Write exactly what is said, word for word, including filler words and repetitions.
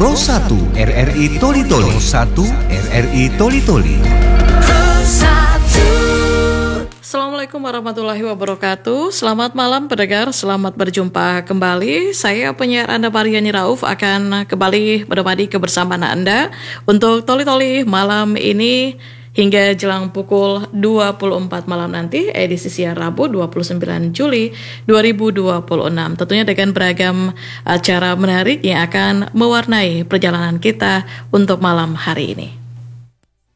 Pro satu R R I Toli Toli. Pro satu R R I Toli Toli. Assalamualaikum warahmatullahi wabarakatuh. Selamat malam pendengar, selamat berjumpa kembali. Saya penyiar Anda Mariani Rauf akan kembali menemani kebersamaan Anda untuk Toli Toli malam ini hingga jelang pukul dua puluh empat malam nanti, edisi siang Rabu dua puluh sembilan Juli dua ribu dua puluh enam. Tentunya dengan beragam acara menarik yang akan mewarnai perjalanan kita untuk malam hari ini.